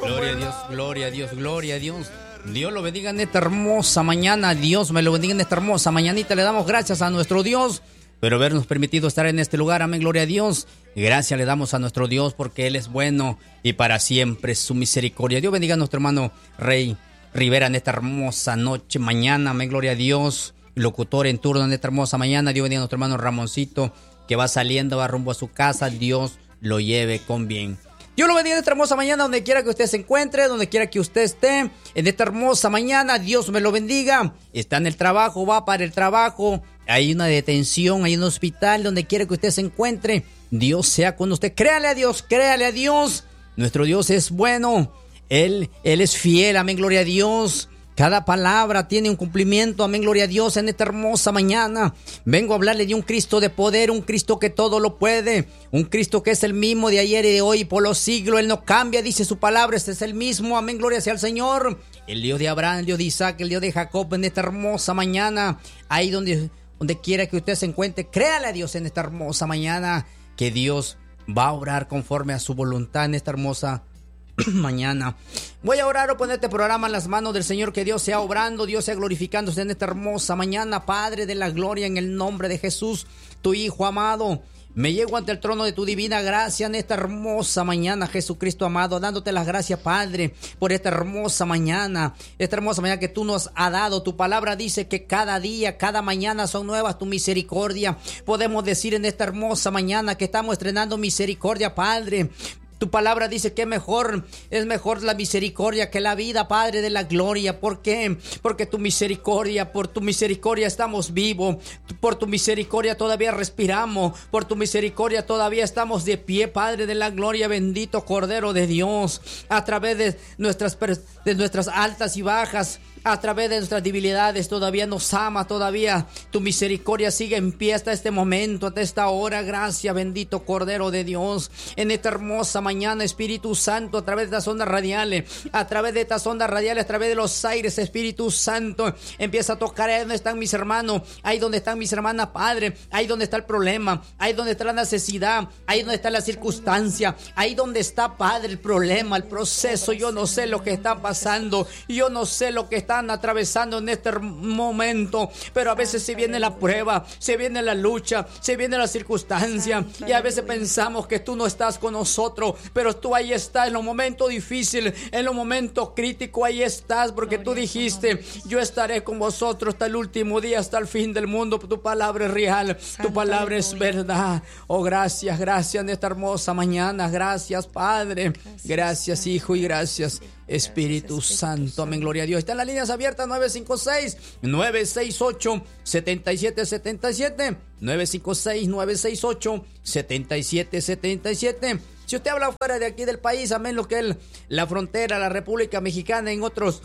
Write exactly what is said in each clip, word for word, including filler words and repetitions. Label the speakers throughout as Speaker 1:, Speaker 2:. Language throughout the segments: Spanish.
Speaker 1: Gloria a Dios, gloria a Dios, gloria a Dios. Dios lo bendiga en esta hermosa mañana. Dios me lo bendiga en esta hermosa mañanita. Le damos gracias a nuestro Dios por habernos permitido estar en este lugar. Amén, gloria a Dios. Gracias le damos a nuestro Dios porque Él es bueno y para siempre es su misericordia. Dios bendiga a nuestro hermano Rey Rivera en esta hermosa noche, mañana. Amén, gloria a Dios. Locutor en turno en esta hermosa mañana. Dios bendiga a nuestro hermano Ramoncito que va saliendo, va rumbo a su casa. Dios lo lleve con bien. Dios lo bendiga en esta hermosa mañana, donde quiera que usted se encuentre, donde quiera que usted esté. En esta hermosa mañana, Dios me lo bendiga. Está en el trabajo, va para el trabajo. Hay una detención, hay un hospital, donde quiera que usted se encuentre. Dios sea con usted. Créale a Dios, créale a Dios. Nuestro Dios es bueno. Él, Él es fiel, amén, gloria a Dios. Cada palabra tiene un cumplimiento, amén, gloria a Dios, en esta hermosa mañana. Vengo a hablarle de un Cristo de poder, un Cristo que todo lo puede, un Cristo que es el mismo de ayer y de hoy y por los siglos. Él no cambia, dice su palabra, este es el mismo, amén, gloria sea al Señor. El Dios de Abraham, el Dios de Isaac, el Dios de Jacob, en esta hermosa mañana. Ahí donde, donde quiera que usted se encuentre, créale a Dios en esta hermosa mañana, que Dios va a obrar conforme a su voluntad en esta hermosa mañana. Voy a orar o poner este programa en las manos del Señor, que Dios sea obrando, Dios sea glorificándose en esta hermosa mañana. Padre de la gloria, en el nombre de Jesús, tu Hijo amado, me llego ante el trono de tu divina gracia en esta hermosa mañana, Jesucristo amado, dándote las gracias, Padre, por esta hermosa mañana, esta hermosa mañana que tú nos has dado. Tu palabra dice que cada día, cada mañana son nuevas tu misericordia. Podemos decir en esta hermosa mañana que estamos estrenando misericordia, Padre. Tu palabra dice que mejor, es mejor la misericordia que la vida, Padre de la gloria. ¿Por qué? Porque tu misericordia, por tu misericordia estamos vivos. Por tu misericordia todavía respiramos. Por tu misericordia todavía estamos de pie, Padre de la gloria. Bendito Cordero de Dios. A través de nuestras, de nuestras altas y bajas, a través de nuestras debilidades, todavía nos ama, todavía tu misericordia sigue en pie hasta este momento, hasta esta hora. Gracias, bendito Cordero de Dios. En esta hermosa mañana, Espíritu Santo, a través de estas ondas radiales, a través de estas ondas radiales, a través de los aires, Espíritu Santo, empieza a tocar ahí donde están mis hermanos, ahí donde están mis hermanas, Padre, ahí donde está el problema, ahí donde está la necesidad, ahí donde está la circunstancia, ahí donde está, Padre, el problema, el proceso. Yo no sé lo que está pasando, yo no sé lo que está atravesando en este momento, pero a veces se viene la prueba, se viene la lucha, se viene la circunstancia, y a veces pensamos que tú no estás con nosotros, pero tú ahí estás en los momentos difíciles, en los momentos críticos. Ahí estás, porque tú dijiste: yo estaré con vosotros hasta el último día, hasta el fin del mundo. Tu palabra es real, tu palabra es verdad. Oh, gracias, gracias en esta hermosa mañana. Gracias, Padre, gracias, Hijo, y gracias, Espíritu Santo. Amén, gloria a Dios. Están las líneas abiertas: nueve cinco seis, nueve seis ocho, siete siete siete siete, nueve cinco seis, nueve seis ocho, siete siete siete siete. Si usted habla fuera de aquí del país, amén, lo que es la frontera, la República Mexicana, en otros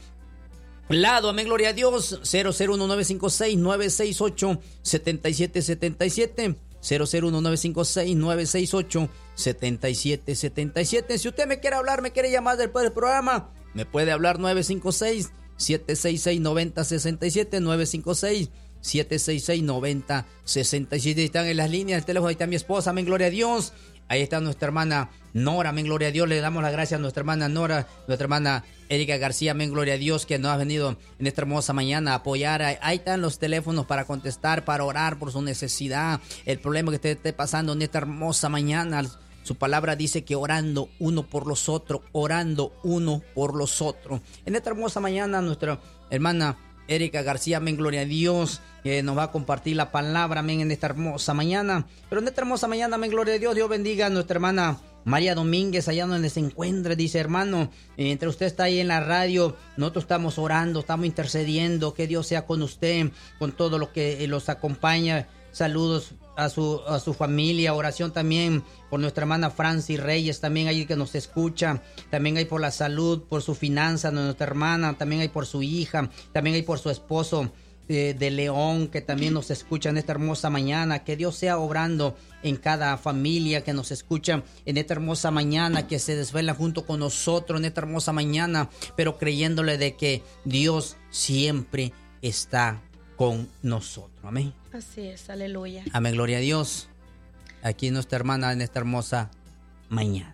Speaker 1: lados, amén, gloria a Dios, cero cero uno nueve cinco seis, nueve seis ocho, siete siete siete siete, cero cero uno nueve cinco seis, nueve seis ocho, siete siete siete siete. Si usted me quiere hablar, me quiere llamar después del programa, me puede hablar nueve cinco seis, siete seis seis, nueve cero seis siete, nueve cinco seis, siete seis seis, nueve cero seis siete. Están en las líneas, el teléfono, ahí está mi esposa, amén, gloria a Dios. Ahí está nuestra hermana Nora, amén, gloria a Dios. Le damos las gracias a nuestra hermana Nora, nuestra hermana Erika García, amén, gloria a Dios, que nos ha venido en esta hermosa mañana a apoyar. Ahí están los teléfonos para contestar, para orar por su necesidad, el problema que usted esté pasando en esta hermosa mañana. Su palabra dice que orando uno por los otros, orando uno por los otros. En esta hermosa mañana, nuestra hermana Erika García, amén, gloria a Dios, eh, nos va a compartir la palabra, amén, en esta hermosa mañana. Pero en esta hermosa mañana, amén, gloria a Dios, Dios bendiga a nuestra hermana María Domínguez, allá donde se encuentra. Dice: hermano, mientras usted está ahí en la radio, nosotros estamos orando, estamos intercediendo, que Dios sea con usted, con todo lo que los acompaña. Saludos a su, a su familia, oración también por nuestra hermana Francis Reyes, también hay que nos escucha, también hay por la salud, por su finanza, nuestra hermana, también hay por su hija, también hay por su esposo eh, de León, que también nos escucha en esta hermosa mañana. Que Dios sea obrando en cada familia que nos escucha en esta hermosa mañana, que se desvela junto con nosotros en esta hermosa mañana, pero creyéndole de que Dios siempre está con nosotros. Amén.
Speaker 2: Así es, aleluya.
Speaker 1: Amén, gloria a Dios. Aquí nuestra hermana en esta hermosa mañana.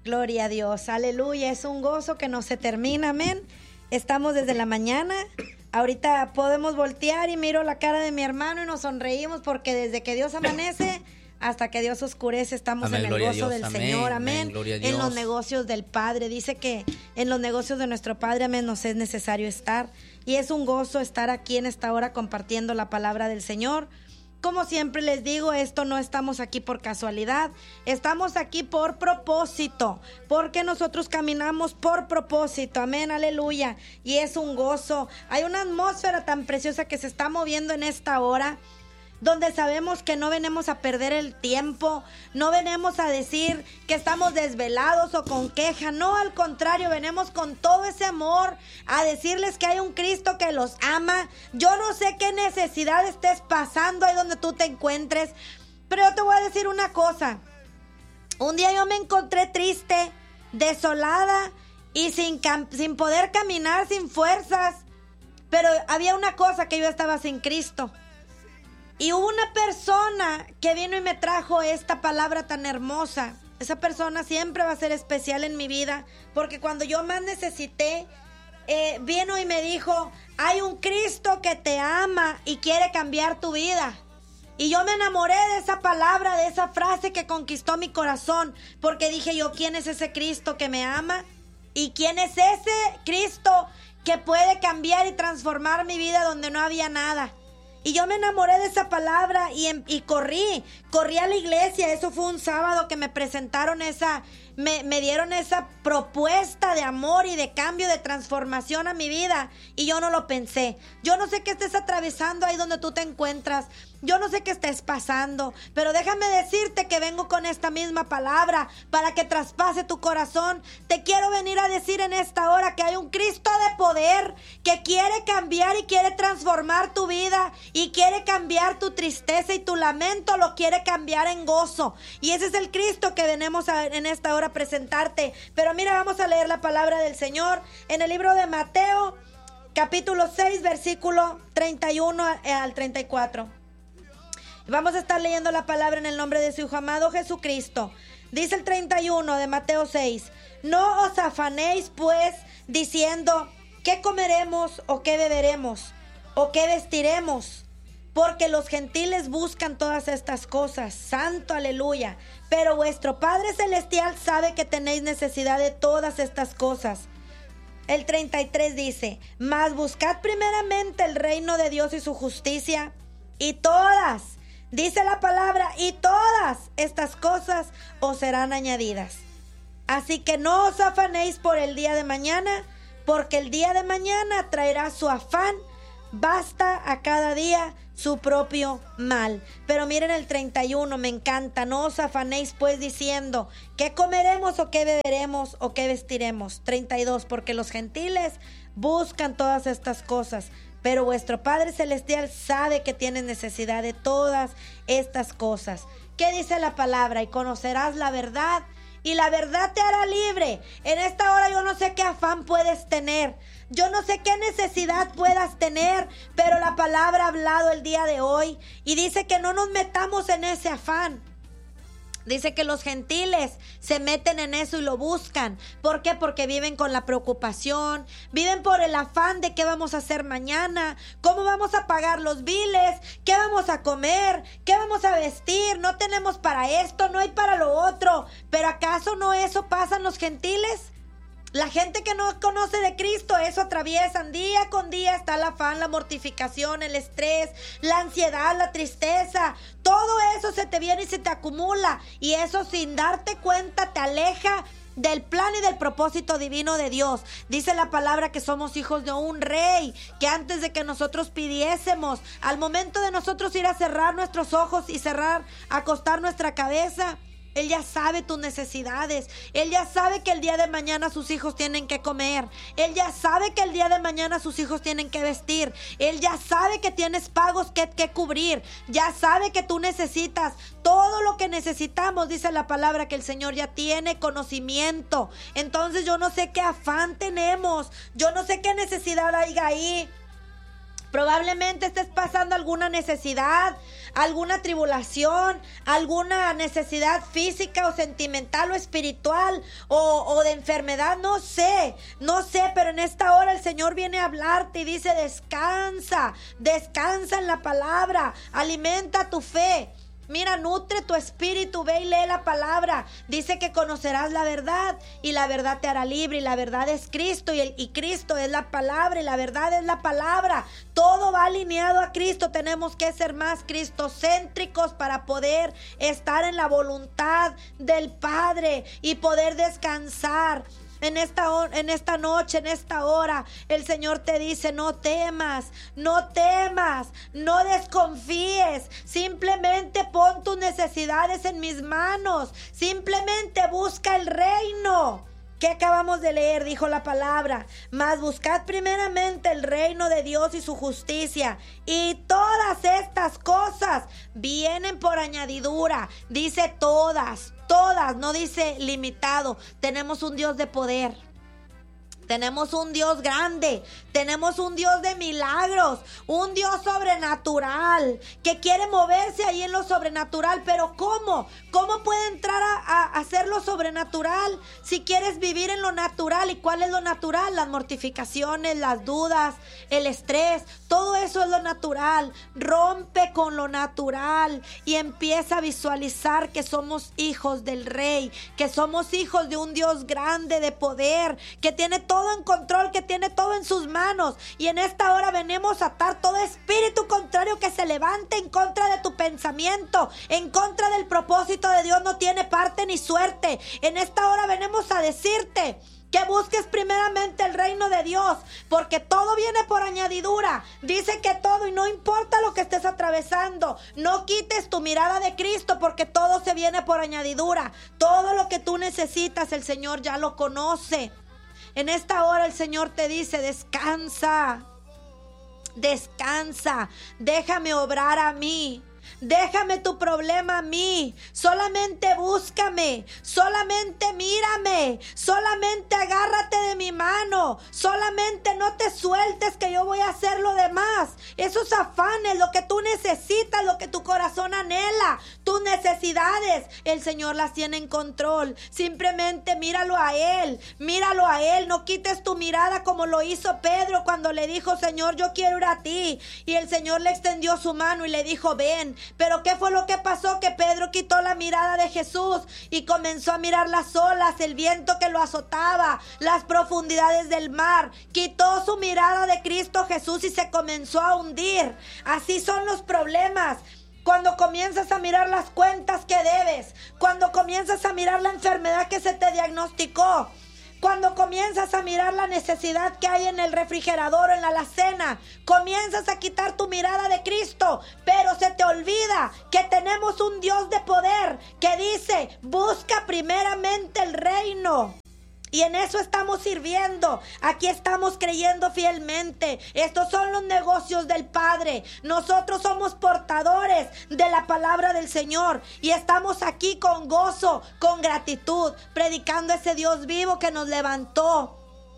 Speaker 2: Gloria a Dios, aleluya, es un gozo que no se termina, amén. Estamos desde la mañana, ahorita podemos voltear y miro la cara de mi hermano y nos sonreímos porque desde que Dios amanece hasta que Dios oscurece estamos amén, en el gozo del amén, Señor, amén, amén en los negocios del Padre. Dice que en los negocios de nuestro Padre, amén, nos es necesario estar y es un gozo estar aquí en esta hora compartiendo la palabra del Señor. Como siempre les digo, esto no estamos aquí por casualidad, estamos aquí por propósito, porque nosotros caminamos por propósito, amén, aleluya, y es un gozo. Hay una atmósfera tan preciosa que se está moviendo en esta hora, donde sabemos que no venimos a perder el tiempo, no venimos a decir que estamos desvelados o con queja, no, al contrario, venimos con todo ese amor a decirles que hay un Cristo que los ama. Yo no sé qué necesidad estés pasando ahí donde tú te encuentres, pero yo te voy a decir una cosa. Un día yo me encontré triste, desolada y sin, cam- sin poder caminar, sin fuerzas, pero había una cosa, que yo estaba sin Cristo. Y hubo una persona que vino y me trajo esta palabra tan hermosa. Esa persona siempre va a ser especial en mi vida, porque cuando yo más necesité, eh, vino y me dijo, hay un Cristo que te ama y quiere cambiar tu vida. Y yo me enamoré de esa palabra, de esa frase que conquistó mi corazón, porque dije yo, ¿quién es ese Cristo que me ama? ¿Y quién es ese Cristo que puede cambiar y transformar mi vida donde no había nada? Y yo me enamoré de esa palabra y, y corrí, corrí a la iglesia. Eso fue un sábado que me presentaron esa, me, me dieron esa propuesta de amor y de cambio, de transformación a mi vida. Y yo no lo pensé. Yo no sé qué estés atravesando ahí donde tú te encuentras. Yo no sé qué estés pasando, pero déjame decirte que vengo con esta misma palabra para que traspase tu corazón. Te quiero venir a decir en esta hora que hay un Cristo de poder que quiere cambiar y quiere transformar tu vida y quiere cambiar tu tristeza y tu lamento, lo quiere cambiar en gozo. Y ese es el Cristo que venimos a, en esta hora a presentarte. Pero mira, vamos a leer la palabra del Señor en el libro de Mateo, capítulo seis, versículo treinta y uno al treinta y cuatro. Vamos a estar leyendo la palabra en el nombre de su Hijo amado Jesucristo. Dice el treinta y uno de Mateo seis. No os afanéis pues diciendo, ¿qué comeremos o qué beberemos o qué vestiremos? Porque los gentiles buscan todas estas cosas. Santo, aleluya. Pero vuestro Padre Celestial sabe que tenéis necesidad de todas estas cosas. El treinta y tres dice, mas buscad primeramente el reino de Dios y su justicia, y todas, dice la palabra, y todas estas cosas os serán añadidas. Así que no os afanéis por el día de mañana, porque el día de mañana traerá su afán. Basta a cada día su propio mal. Pero miren el treinta y uno, me encanta. No os afanéis pues diciendo, ¿qué comeremos o qué beberemos o qué vestiremos? treinta y dos, porque los gentiles buscan todas estas cosas, pero vuestro Padre Celestial sabe que tienes necesidad de todas estas cosas. ¿Qué dice la palabra? Y conocerás la verdad, y la verdad te hará libre. En esta hora yo no sé qué afán puedes tener, yo no sé qué necesidad puedas tener, pero la palabra ha hablado el día de hoy y dice que no nos metamos en ese afán. Dice que los gentiles se meten en eso y lo buscan. ¿Por qué? Porque viven con la preocupación, viven por el afán de qué vamos a hacer mañana, cómo vamos a pagar los biles, qué vamos a comer, qué vamos a vestir, no tenemos para esto, no hay para lo otro. ¿Pero acaso no eso pasan los gentiles? La gente que no conoce de Cristo, eso atraviesan día con día. Está el afán, la mortificación, el estrés, la ansiedad, la tristeza. Todo eso se te viene y se te acumula. Y eso sin darte cuenta te aleja del plan y del propósito divino de Dios. Dice la palabra que somos hijos de un rey, que antes de que nosotros pidiésemos, al momento de nosotros ir a cerrar nuestros ojos y cerrar, acostar nuestra cabeza, Él ya sabe tus necesidades. Él ya sabe que el día de mañana sus hijos tienen que comer. Él ya sabe que el día de mañana sus hijos tienen que vestir. Él ya sabe que tienes pagos que, que cubrir. Ya sabe que tú necesitas todo lo que necesitamos. Dice la palabra que el Señor ya tiene conocimiento. Entonces yo no sé qué afán tenemos. Yo no sé qué necesidad hay ahí. Probablemente estés pasando alguna necesidad, alguna tribulación, alguna necesidad física o sentimental o espiritual o, o de enfermedad, no sé, no sé, pero en esta hora el Señor viene a hablarte y dice: descansa, descansa en la palabra, alimenta tu fe. Mira, nutre tu espíritu, ve y lee la palabra. Dice que conocerás la verdad y la verdad te hará libre, y la verdad es Cristo, y, el, y Cristo es la palabra, y la verdad es la palabra. Todo va alineado a Cristo. Tenemos que ser más cristocéntricos para poder estar en la voluntad del Padre y poder descansar. En esta, en esta noche, en esta hora, el Señor te dice: no temas, no temas, no desconfíes, simplemente pon tus necesidades en mis manos, simplemente busca el reino. ¿Qué acabamos de leer? Dijo la palabra: mas buscad primeramente el reino de Dios y su justicia, y todas estas cosas vienen por añadidura. Dice todas, todas, no dice limitado. Tenemos un Dios de poder. Tenemos un Dios grande, tenemos un Dios de milagros, un Dios sobrenatural que quiere moverse ahí en lo sobrenatural. Pero ¿cómo? ¿Cómo puede entrar a, a hacer lo sobrenatural si quieres vivir en lo natural? ¿Y cuál es lo natural? Las mortificaciones, las dudas, el estrés, todo eso es lo natural. Rompe con lo natural y empieza a visualizar que somos hijos del Rey, que somos hijos de un Dios grande de poder, que tiene todo todo en control, que tiene todo en sus manos. Y en esta hora venimos a atar todo espíritu contrario que se levante en contra de tu pensamiento, en contra del propósito de Dios. No tiene parte ni suerte. En esta hora venimos a decirte que busques primeramente el reino de Dios, porque todo viene por añadidura. Dice que todo, y no importa lo que estés atravesando, no quites tu mirada de Cristo, porque todo se viene por añadidura. Todo lo que tú necesitas, el Señor ya lo conoce. En esta hora el Señor te dice: descansa, descansa, déjame obrar a mí. Déjame tu problema a mí, solamente búscame, solamente mírame, solamente agárrate de mi mano, solamente no te sueltes que yo voy a hacer lo demás. Esos afanes, lo que tú necesitas, lo que tu corazón anhela, tus necesidades, el Señor las tiene en control. Simplemente míralo a Él, míralo a Él, no quites tu mirada como lo hizo Pedro cuando le dijo: Señor, yo quiero ir a ti. Y el Señor le extendió su mano y le dijo: ven. Pero ¿qué fue lo que pasó? Que Pedro quitó la mirada de Jesús y comenzó a mirar las olas, el viento que lo azotaba, las profundidades del mar. Quitó su mirada de Cristo Jesús y se comenzó a hundir. Así son los problemas. Cuando comienzas a mirar las cuentas que debes, cuando comienzas a mirar la enfermedad que se te diagnosticó, cuando comienzas a mirar la necesidad que hay en el refrigerador o en la alacena, comienzas a quitar tu mirada de Cristo, pero se te olvida que tenemos un Dios de poder que dice: busca primeramente el reino. Y en eso estamos sirviendo. Aquí estamos creyendo fielmente. Estos son los negocios del Padre. Nosotros somos portadores de la palabra del Señor. Y estamos aquí con gozo, con gratitud, predicando a ese Dios vivo que nos levantó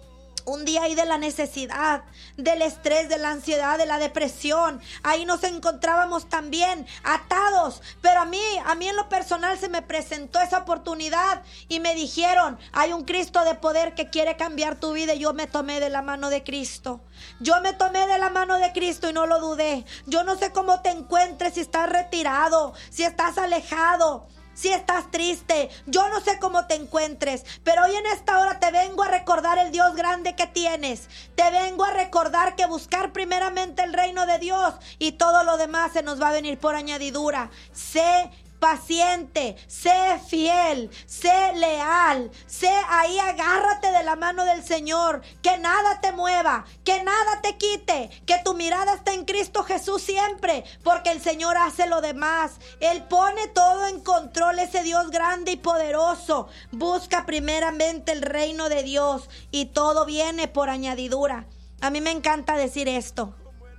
Speaker 2: un día ahí de la necesidad, del estrés, de la ansiedad, de la depresión. Ahí nos encontrábamos también atados. Pero a mí, a mí en lo personal se me presentó esa oportunidad y me dijeron: hay un Cristo de poder que quiere cambiar tu vida. Y yo me tomé de la mano de Cristo. Yo me tomé de la mano de Cristo y no lo dudé. Yo no sé cómo te encuentres, si estás retirado, si estás alejado, si estás triste, yo no sé cómo te encuentres, pero hoy en esta hora te vengo a recordar el Dios grande que tienes. Te vengo a recordar que buscar primeramente el reino de Dios y todo lo demás se nos va a venir por añadidura. Sé paciente, sé fiel, sé leal, sé ahí, agárrate de la mano del Señor, que nada te mueva, que nada te quite, que tu mirada esté en Cristo Jesús siempre, porque el Señor hace lo demás. Él pone todo en control, ese Dios grande y poderoso. Busca primeramente el reino de Dios y todo viene por añadidura. A mí me encanta decir esto.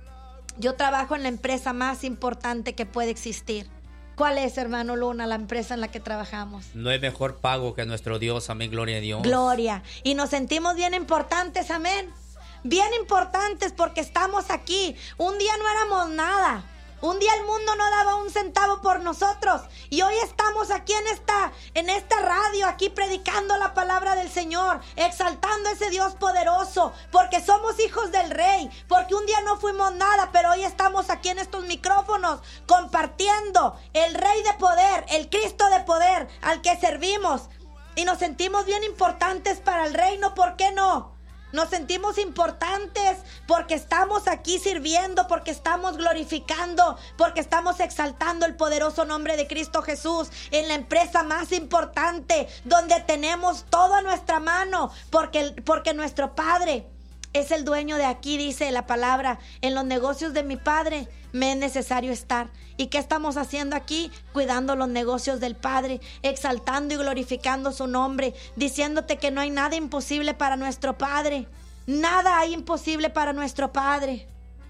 Speaker 2: Yo trabajo en la empresa más importante que puede existir. ¿Cuál es, hermano Luna, la empresa en la que trabajamos?
Speaker 1: No hay mejor pago que nuestro Dios, amén, gloria a Dios.
Speaker 2: Gloria. Y nos sentimos bien importantes, amén. Bien importantes porque estamos aquí. Un día no éramos nada. Un día el mundo no daba un centavo por nosotros y hoy estamos aquí en esta, en esta radio, aquí predicando la palabra del Señor, exaltando a ese Dios poderoso, porque somos hijos del Rey, porque un día no fuimos nada, pero hoy estamos aquí en estos micrófonos compartiendo el Rey de poder, el Cristo de poder al que servimos, y nos sentimos bien importantes para el reino. ¿Por qué no? Nos sentimos importantes porque estamos aquí sirviendo, porque estamos glorificando, porque estamos exaltando el poderoso nombre de Cristo Jesús en la empresa más importante, donde tenemos todo a nuestra mano, porque, porque nuestro Padre es el dueño de aquí, dice la palabra. En los negocios de mi Padre me es necesario estar. ¿Y qué estamos haciendo aquí? Cuidando los negocios del Padre, exaltando y glorificando su nombre, diciéndote que no hay nada imposible para nuestro Padre. Nada hay imposible para nuestro Padre.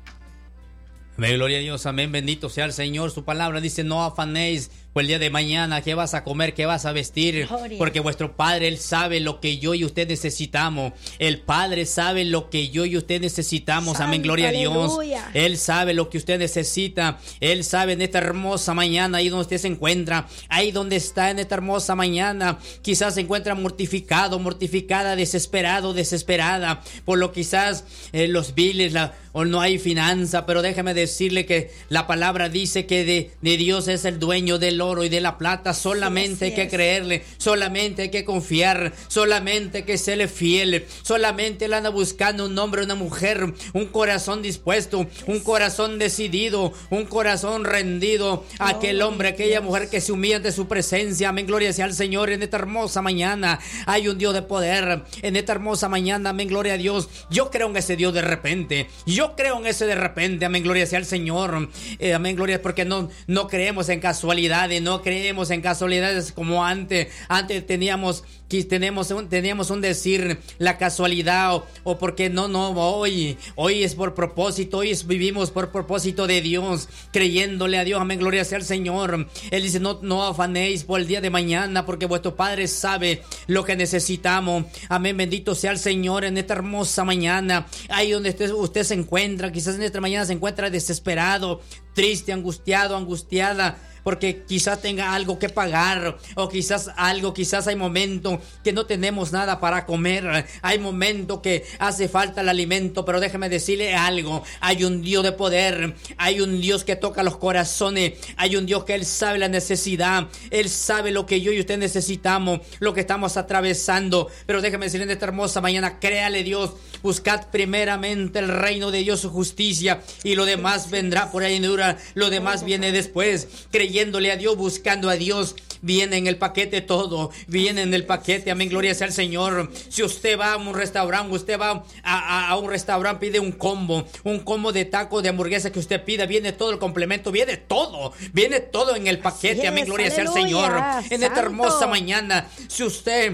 Speaker 1: Amén, gloria a Dios, amén, bendito sea el Señor. Su palabra dice: no afanéis por el día de mañana, qué vas a comer, qué vas a vestir, Gloria. Porque vuestro Padre, Él sabe lo que yo y usted necesitamos. El Padre sabe lo que yo y usted necesitamos. Santo, amén, gloria aleluya. a Dios. Él sabe lo que usted necesita. Él sabe en esta hermosa mañana, ahí donde usted se encuentra, ahí donde está en esta hermosa mañana, quizás se encuentra mortificado, mortificada, desesperado, desesperada, por lo quizás eh, los biles, la, o no hay finanza, pero déjeme decirle que la palabra dice que de, de Dios es el dueño del oro y de la plata. Solamente sí, hay que creerle, solamente hay que confiar, solamente hay que serle fiel, solamente él anda buscando un hombre, una mujer, un corazón dispuesto, un corazón decidido, un corazón rendido, oh, aquel hombre, aquella Dios. mujer que se humilla ante su presencia. Amén, gloria sea al Señor. En esta hermosa mañana hay un Dios de poder, en esta hermosa mañana, amén, gloria a Dios. Yo creo en ese Dios de repente, yo creo en ese de repente, amén, gloria sea al Señor. eh, amén, gloria, porque no, no creemos en casualidad. No creemos en casualidades como antes. Antes teníamos, teníamos, un, teníamos un decir, la casualidad, o, o porque no, no, hoy, hoy es por propósito, hoy es, vivimos por propósito de Dios, creyéndole a Dios, amén, gloria sea al Señor. Él dice: no, no afanéis por el día de mañana, porque vuestro Padre sabe lo que necesitamos. Amén, bendito sea el Señor. En esta hermosa mañana, ahí donde usted, usted se encuentra, quizás en esta mañana se encuentra desesperado, triste, angustiado, angustiada, porque quizás tenga algo que pagar, o quizás algo, quizás hay momentos que no tenemos nada para comer, hay momentos que hace falta el alimento, pero déjeme decirle algo: hay un Dios de poder, hay un Dios que toca los corazones, hay un Dios que Él sabe la necesidad, Él sabe lo que yo y usted necesitamos, lo que estamos atravesando. Pero déjeme decirle en esta hermosa mañana: créale Dios, buscad primeramente el reino de Dios, su justicia, y lo demás vendrá por añadidura, lo demás viene después. Creyéndole a Dios, buscando a Dios, viene en el paquete todo, viene en el paquete, amén, gloria sea al Señor. Si usted va a un restaurante, usted va a, a, a un restaurante, pide un combo, un combo de taco, de hamburguesa que usted pida, viene todo el complemento, viene todo, viene todo en el paquete, amén, gloria sea al Señor. En esta hermosa mañana, si usted...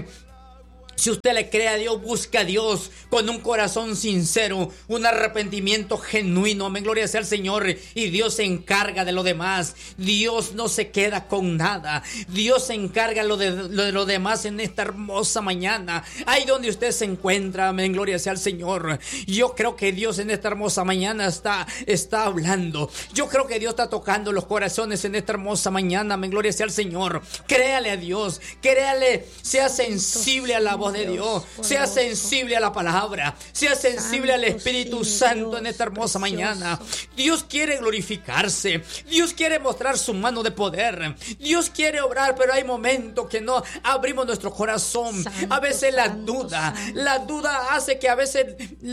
Speaker 1: Si usted le cree a Dios, busca a Dios con un corazón sincero, un arrepentimiento genuino, amén, gloria sea al Señor, y Dios se encarga de lo demás. Dios no se queda con nada. Dios se encarga lo de, lo de lo demás en esta hermosa mañana. Ahí donde usted se encuentra, amén, gloria sea al Señor. Yo creo que Dios en esta hermosa mañana está, está hablando. Yo creo que Dios está tocando los corazones en esta hermosa mañana, amén, gloria sea al Señor. Créale a Dios, créale, sea sensible a la voz de Dios, sea sensible a la palabra, sea sensible al Espíritu Santo en esta hermosa mañana. Dios quiere glorificarse, Dios quiere mostrar su mano de poder, Dios quiere obrar, pero hay momentos que no abrimos nuestro corazón. A veces la duda, la duda hace que a veces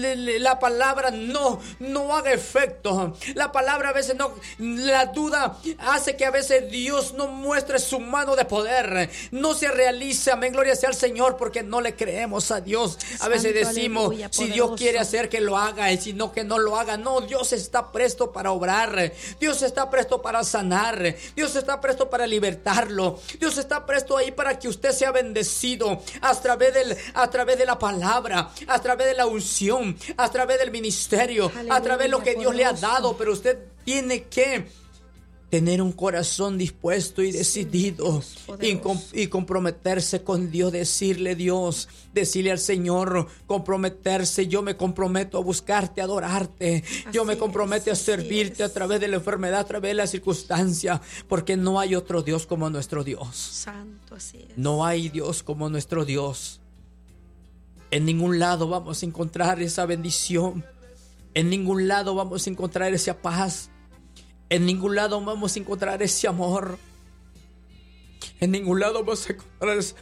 Speaker 1: la palabra no, no haga efecto. La palabra a veces no, la duda hace que a veces Dios no muestre su mano de poder, no se realice, amén, gloria sea al Señor, porque no le creemos a Dios. A veces decimos, aleluya, si Dios quiere hacer, que lo haga, y si no, que no lo haga. No, Dios está presto para obrar, Dios está presto para sanar, Dios está presto para libertarlo, Dios está presto ahí para que usted sea bendecido a través del, a través de la palabra, a través de la unción, a través del ministerio, aleluya, a través de lo que Dios le ha dado. Pero usted tiene que tener un corazón dispuesto y decidido, y, com- y comprometerse con Dios, decirle Dios, decirle al Señor, comprometerse. Yo me comprometo a buscarte, a adorarte. Así yo me comprometo es, a servirte a través de la enfermedad, a través de la circunstancia, porque no hay otro Dios como nuestro Dios.
Speaker 2: Santo, así es.
Speaker 1: No hay Dios como nuestro Dios. En ningún lado vamos a encontrar esa bendición. En ningún lado vamos a encontrar esa paz. En ningún lado vamos a encontrar ese amor. En ningún lado vamos a encontrar ese...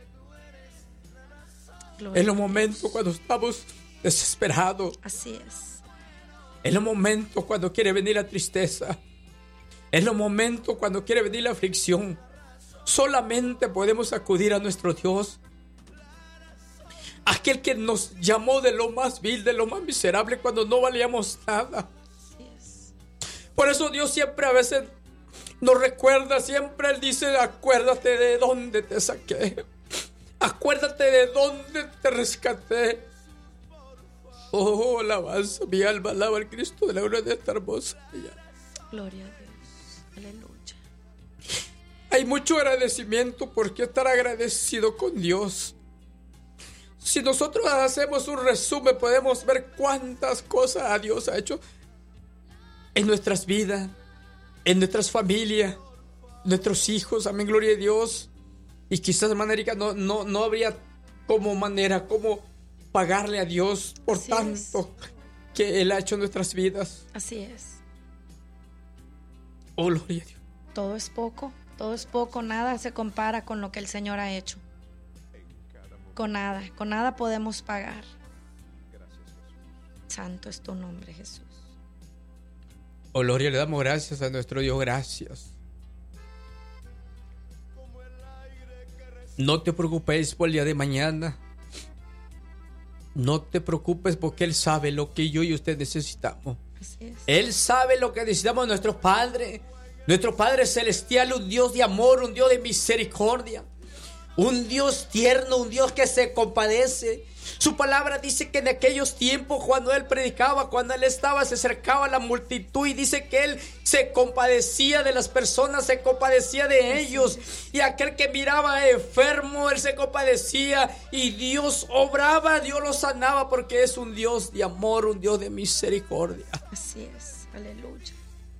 Speaker 1: Gloria en los momentos cuando estamos desesperados.
Speaker 2: Así es.
Speaker 1: En los momentos cuando quiere venir la tristeza. En los momentos cuando quiere venir la aflicción. Solamente podemos acudir a nuestro Dios. Aquel que nos llamó de lo más vil, de lo más miserable, cuando no valíamos nada. Por eso Dios siempre a veces nos recuerda, siempre Él dice, acuérdate de dónde te saqué. Acuérdate de dónde te rescaté. Oh, alabanza, mi alma alaba al Cristo de la gloria de esta hermosa mañana.
Speaker 2: Gloria a Dios, aleluya.
Speaker 1: Hay mucho agradecimiento. ¿Por qué estar agradecido con Dios? Si nosotros hacemos un resumen, podemos ver cuántas cosas Dios ha hecho en nuestras vidas, en nuestras familias, nuestros hijos, amén, gloria a Dios. Y quizás, hermana Erika, no, no, no habría como manera, como pagarle a Dios por Así tanto es. que Él ha hecho en nuestras vidas.
Speaker 2: Así es.
Speaker 1: Oh, gloria a Dios.
Speaker 2: Todo es poco, todo es poco, nada se compara con lo que el Señor ha hecho. Con nada, con nada podemos pagar. Santo es tu nombre, Jesús.
Speaker 1: Oh, gloria, le damos gracias a nuestro Dios, gracias. No te preocupes por el día de mañana. No te preocupes porque Él sabe lo que yo y usted necesitamos.
Speaker 2: Así es.
Speaker 1: Él sabe lo que necesitamos. Nuestro Padre, nuestro Padre celestial, un Dios de amor, un Dios de misericordia, un Dios tierno, un Dios que se compadece. Su palabra dice que en aquellos tiempos, cuando Él predicaba, cuando Él estaba, se acercaba a la multitud, y dice que Él se compadecía de las personas, se compadecía de ellos, y aquel que miraba enfermo, Él se compadecía, y Dios obraba, Dios lo sanaba, porque es un Dios de amor, un Dios de misericordia.
Speaker 2: Así es, aleluya.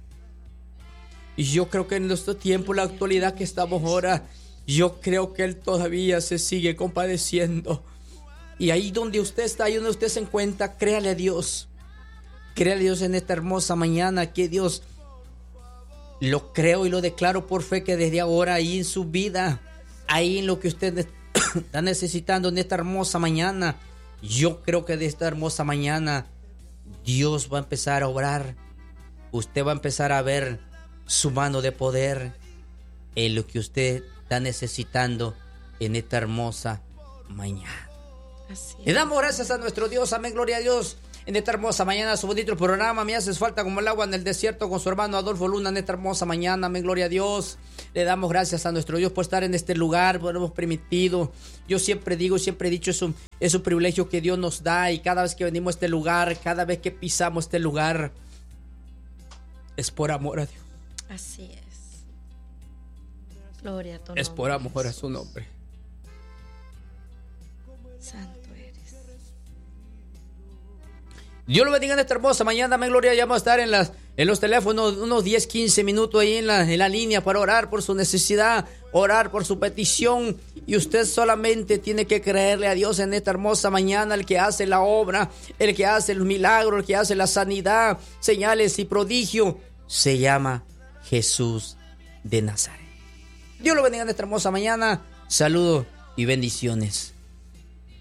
Speaker 1: Y yo creo que en nuestro tiempo, la actualidad que estamos ahora, yo creo que Él todavía se sigue compadeciendo. Y ahí donde usted está, ahí donde usted se encuentra, créale a Dios. Créale a Dios en esta hermosa mañana, que Dios, lo creo y lo declaro por fe, que desde ahora ahí en su vida, ahí en lo que usted está necesitando en esta hermosa mañana, yo creo que de esta hermosa mañana Dios va a empezar a obrar. Usted va a empezar a ver su mano de poder en lo que usted está necesitando en esta hermosa mañana.
Speaker 2: Así es.
Speaker 1: Le damos gracias a nuestro Dios, amén, gloria a Dios, en esta hermosa mañana, su bonito programa, Me Haces Falta como el agua en el desierto, con su hermano Adolfo Luna, en esta hermosa mañana, amén, gloria a Dios. Le damos gracias a nuestro Dios por estar en este lugar, por habernos permitido. Yo siempre digo, siempre he dicho, es un, es un privilegio que Dios nos da, y cada vez que venimos a este lugar, cada vez que pisamos este lugar, es por amor a Dios.
Speaker 2: Así es. Gloria a tu nombre.
Speaker 1: Es por amor a su nombre.
Speaker 2: Santo eres.
Speaker 1: Dios lo bendiga en esta hermosa mañana, amén, gloria. Ya vamos a estar en, las, en los teléfonos unos diez, quince minutos ahí en la, en la línea para orar por su necesidad, orar por su petición. Y usted solamente tiene que creerle a Dios en esta hermosa mañana, el que hace la obra, el que hace el milagro, el que hace la sanidad, señales y prodigio, se llama Jesús de Nazaret. Dios lo bendiga en esta hermosa mañana. Saludos y bendiciones.